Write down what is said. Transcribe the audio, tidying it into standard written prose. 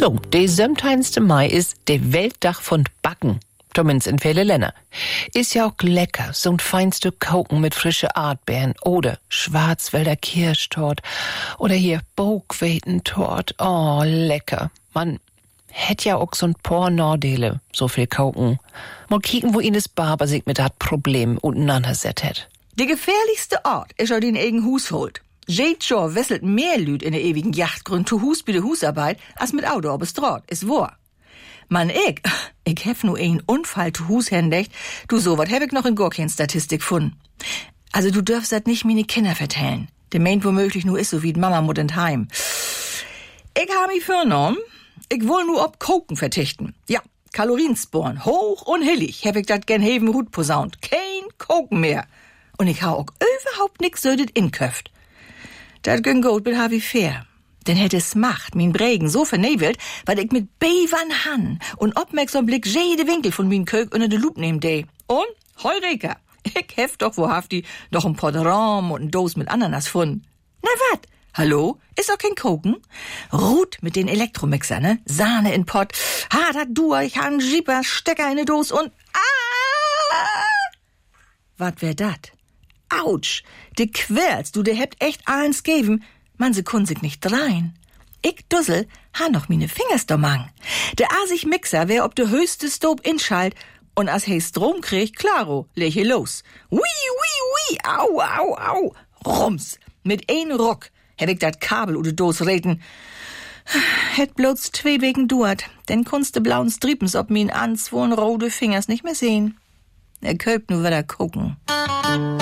So, der 17. Mai ist der Welttag von Backen. Zumindest in viele Länder. Ist ja auch lecker, so ein fein Stück Kuchen mit frische Erdbeeren oder Schwarzwälder Kirschtort oder hier Bogwetentort. Oh, lecker. Man hätt ja auch so ein paar Nordele, so viel Kuchen. Mal kicken, wo Ines Barber sich mit dat Problem auseinandersetzt hat. Der gefährlichste Ort ist auch den eigen Hushold. Jeet Jahr wesselt mehr Lüd in der ewigen Jachtgrund zu Hus bei der Husarbeit, als mit Auto ob es draht, ist wahr. Man, ich hef nur einen Unfall zu Hus händigt, du so wat hab ich noch in gar kein Statistik gefunden. Also du dürfst das nicht meine Kinder vertellen. Der meint womöglich nur ist so wie die Mama mut in Heim. Ich hab mich vorgenommen, ich will nur ob Koken vertichten. Ja, Kaloriensporen, hoch und hillig, hab ich dat gen heven Hut posaunt. Kein Koken mehr. Und ich hau auch überhaupt nix södet inköft. Dat ging gut mit Harvey Fair. Denn hätte es Macht, min Bregen so vernebelt, weil ich mit Bevern han und aufmerksam Blick jede Winkel von min Kök unter de Lup nehm de. Und, Heureka, ich hef doch wohafti noch ein Pot Rahm und ein Dos mit Ananas gefunden. Na wat? Hallo? Ist doch kein Koken? Ruht mit den Elektromixer, ne? Sahne in Pott, harter durch, han Jeeper, Stecker in ne Dos und Wat wär dat? Autsch, de quälst, du, de hebt echt eins geben. Man, se kun sich nicht drein. Ich Dussel, ha noch mine Fingers domang. Der asig Mixer wär ob de höchste Stop inschalt und as he Strom kriegt, klaro, leg he los. Ui, ui, ui, au, au, au. Rums. Mit ein Ruck hätt ich dat Kabel oder Dos reden. Hätt bloß 2 Wegen duert, denn kunst de blauen Striepens ob min an 2 rote Fingers nicht mehr sehen. Er köpt nur wieder gucken.